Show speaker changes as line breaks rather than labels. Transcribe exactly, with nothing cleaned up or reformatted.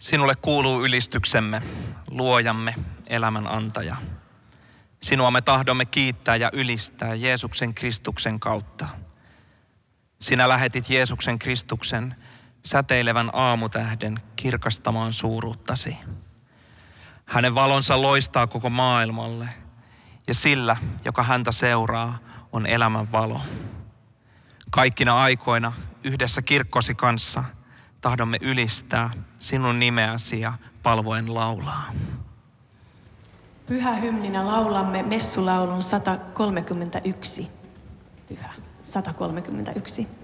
Sinulle kuuluu ylistyksemme, luojamme, elämän antaja. Sinua me tahdomme kiittää ja ylistää Jeesuksen Kristuksen kautta. Sinä lähetit Jeesuksen Kristuksen säteilevän aamutähden kirkastamaan suuruuttasi. Hänen valonsa loistaa koko maailmalle ja sillä, joka häntä seuraa, on elämän valo. Kaikkina aikoina yhdessä kirkkosi kanssa tahdomme ylistää sinun nimeäsi ja palvoen laulaa.
Pyhä hymninä laulamme messulaulun sata kolmekymmentäyksi. Pyhä sata kolmekymmentäyksi.